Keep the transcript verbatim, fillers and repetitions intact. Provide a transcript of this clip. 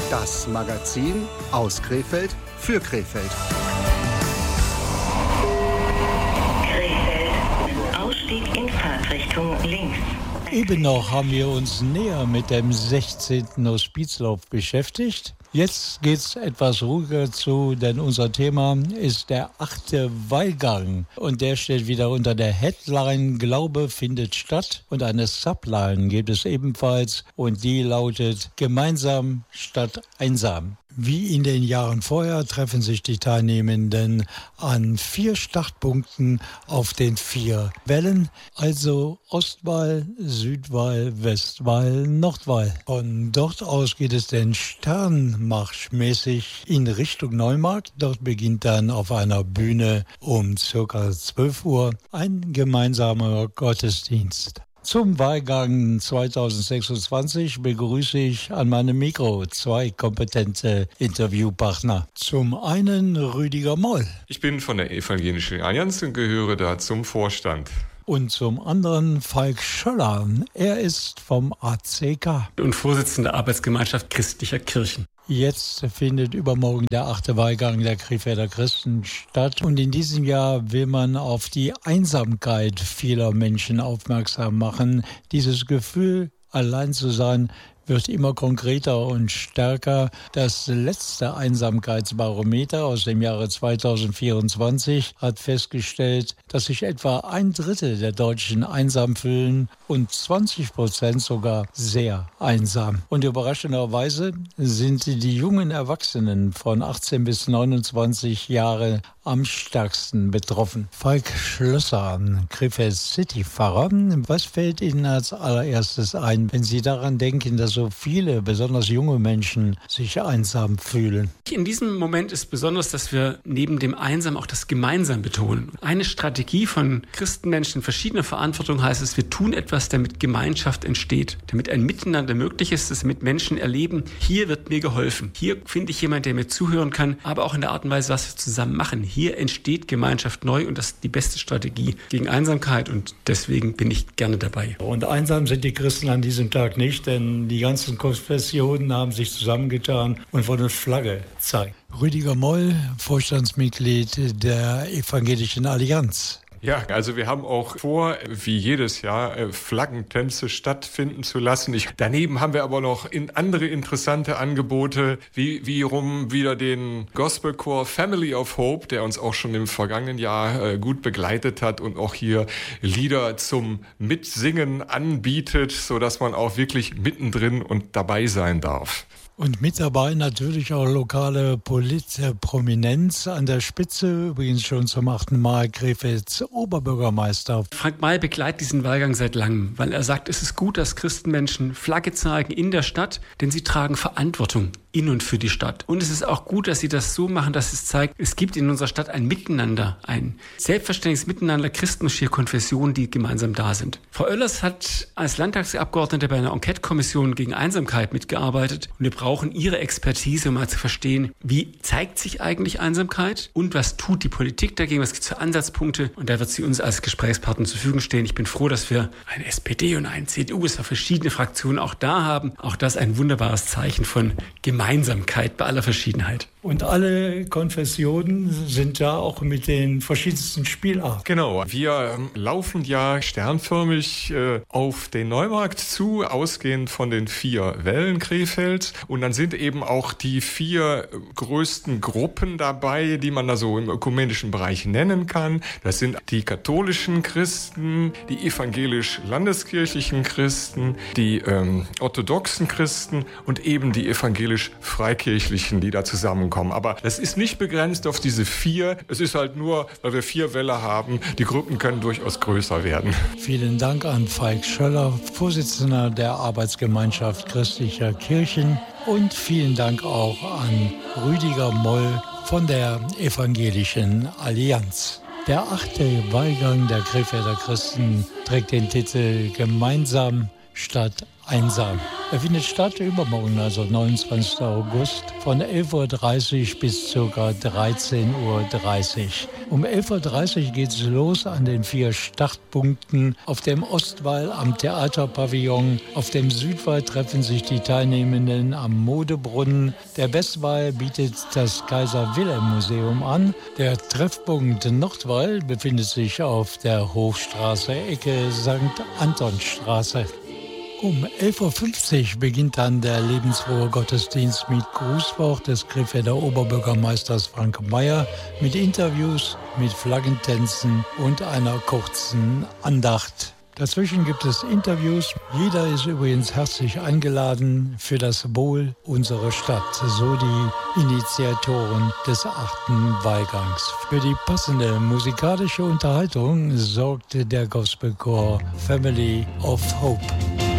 Das Magazin aus Krefeld für Krefeld. Krefeld. Ausstieg in Fahrtrichtung links. Eben noch haben wir uns näher mit dem sechzehnten Hospizlauf beschäftigt. Jetzt geht's etwas ruhiger zu, denn unser Thema ist der achte Wahlgang. Und der steht wieder unter der Headline Glaube findet statt. Und eine Subline gibt es ebenfalls und die lautet Gemeinsam statt einsam. Wie in den Jahren vorher treffen sich die Teilnehmenden an vier Startpunkten auf den vier Wellen, also Ostwall, Südwall, Westwall, Nordwall. Von dort aus geht es den Sternmarschmäßig in Richtung Neumarkt. Dort beginnt dann auf einer Bühne um ca. zwölf Uhr ein gemeinsamer Gottesdienst. Zum Wahlgang zweitausendsechsundzwanzig begrüße ich an meinem Mikro zwei kompetente Interviewpartner. Zum einen Rüdiger Moll. Ich bin von der Evangelischen Allianz und gehöre da zum Vorstand. Und zum anderen Falk Schöller. Er ist vom A C K. Und Vorsitzender der Arbeitsgemeinschaft christlicher Kirchen. Jetzt findet übermorgen der achte Wahlgang der Krefelder Christen statt. Und in diesem Jahr will man auf die Einsamkeit vieler Menschen aufmerksam machen. Dieses Gefühl, allein zu sein, wird immer konkreter und stärker. Das letzte Einsamkeitsbarometer aus dem Jahre zweitausendvierundzwanzig hat festgestellt, dass sich etwa ein Drittel der Deutschen einsam fühlen und zwanzig Prozent sogar sehr einsam. Und überraschenderweise sind die jungen Erwachsenen von achtzehn bis neunundzwanzig Jahre am stärksten betroffen. Falk Schlösser, Krefeld City-Pfarrer. Was fällt Ihnen als allererstes ein, wenn Sie daran denken, dass so viele, besonders junge Menschen, sich einsam fühlen? In diesem Moment ist besonders, dass wir neben dem Einsam auch das Gemeinsam betonen. Eine Strategie von Christenmenschen in verschiedener Verantwortung heißt es, wir tun etwas, damit Gemeinschaft entsteht, damit ein Miteinander möglich ist, dass mit Menschen erleben, hier wird mir geholfen, hier finde ich jemanden, der mir zuhören kann, aber auch in der Art und Weise, was wir zusammen machen. Hier entsteht Gemeinschaft neu und das ist die beste Strategie gegen Einsamkeit und deswegen bin ich gerne dabei. Und einsam sind die Christen an diesem Tag nicht, denn die ganzen Konfessionen haben sich zusammengetan und wollen uns Flagge zeigen. Rüdiger Moll, Vorstandsmitglied der Evangelischen Allianz. Ja, also wir haben auch vor, wie jedes Jahr, Flaggentänze stattfinden zu lassen. Ich, daneben haben wir aber noch in andere interessante Angebote, wie, wie rum wieder den Gospelchor Family of Hope, der uns auch schon im vergangenen Jahr äh, gut begleitet hat und auch hier Lieder zum Mitsingen anbietet, sodass man auch wirklich mittendrin und dabei sein darf. Und mit dabei natürlich auch lokale Politprominenz. An der Spitze übrigens schon zum achten Mal Krefelds Oberbürgermeister. Frank May begleitet diesen Wahlgang seit langem, weil er sagt, es ist gut, dass Christenmenschen Flagge zeigen in der Stadt, denn sie tragen Verantwortung in und für die Stadt. Und es ist auch gut, dass sie das so machen, dass es zeigt, es gibt in unserer Stadt ein Miteinander, ein selbstverständliches Miteinander Christen und Konfessionen, die gemeinsam da sind. Frau Oellers hat als Landtagsabgeordnete bei einer Enquete-Kommission gegen Einsamkeit mitgearbeitet und wir brauchen ihre Expertise, um mal zu verstehen, wie zeigt sich eigentlich Einsamkeit und was tut die Politik dagegen, was gibt es für Ansatzpunkte und da wird sie uns als Gesprächspartner zur Verfügung stehen. Ich bin froh, dass wir eine S P D und eine C D U, es verschiedene Fraktionen auch da haben. Auch das ein wunderbares Zeichen von Gemeinsamkeit bei aller Verschiedenheit. Und alle Konfessionen sind da auch mit den verschiedensten Spielarten. Genau, wir laufen ja sternförmig äh, auf den Neumarkt zu, ausgehend von den vier Wellen Krefeld. Und dann sind eben auch die vier größten Gruppen dabei, die man da so im ökumenischen Bereich nennen kann. Das sind die katholischen Christen, die evangelisch-landeskirchlichen Christen, die ähm, orthodoxen Christen und eben die evangelisch-freikirchlichen, die da zusammenkommen. Aber das ist nicht begrenzt auf diese vier. Es ist halt nur, weil wir vier Wälle haben, die Gruppen können durchaus größer werden. Vielen Dank an Falk Schöller, Vorsitzender der Arbeitsgemeinschaft christlicher Kirchen. Und vielen Dank auch an Rüdiger Moll von der Evangelischen Allianz. Der achte Wahlgang der Krefelder Christen trägt den Titel Gemeinsam statt einsam. Er findet statt übermorgen, also neunundzwanzigsten August, von elf Uhr dreißig bis ca. dreizehn Uhr dreißig. Um elf Uhr dreißig geht es los an den vier Startpunkten. Auf dem Ostwall am Theaterpavillon, auf dem Südwall treffen sich die Teilnehmenden am Modebrunnen. Der Westwall bietet das Kaiser-Wilhelm-Museum an. Der Treffpunkt Nordwall befindet sich auf der Hochstraße, Ecke Sankt Antonstraße. Um elf Uhr fünfzig beginnt dann der lebensfrohe Gottesdienst mit Grußwort des Krefelder Oberbürgermeisters Frank Mayer, mit Interviews, mit Flaggentänzen und einer kurzen Andacht. Dazwischen gibt es Interviews. Jeder ist übrigens herzlich eingeladen für das Wohl unserer Stadt, so die Initiatoren des achten Wahlgangs. Für die passende musikalische Unterhaltung sorgte der Gospelchor Family of Hope.